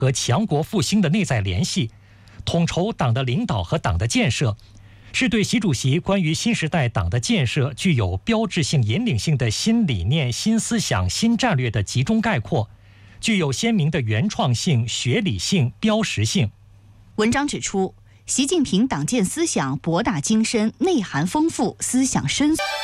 和强国复兴的内在联系，统筹党的领导和党的建设，是对习主席关于新时代党的建设具有标志性引领性的新理念、新思想、新战略的集中概括，具有鲜明的原创性、学理性、标识性。 文章指出，习近平党建思想博大精深，内涵丰富，思想深邃。